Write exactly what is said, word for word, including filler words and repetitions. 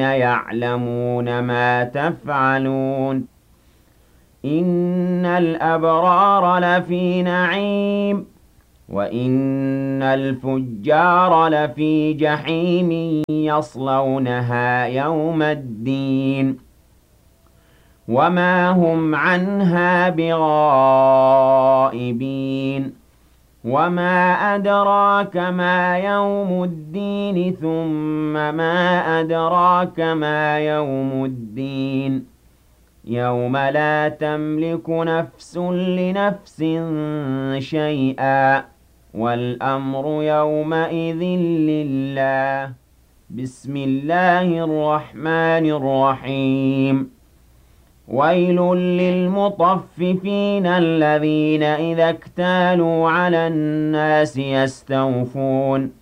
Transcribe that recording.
يعلمون ما تفعلون إن الأبرار لفي نعيم وإن الفجار لفي جحيم يصلونها يوم الدين وما هم عنها بغائبين وما أدراك ما يوم الدين ثم ما أدراك ما يوم الدين يوم لا تملك نفس لنفس شيئا والأمر يومئذ لله بسم الله الرحمن الرحيم ويل للمطففين الذين إذا اكتالوا على الناس يستوفون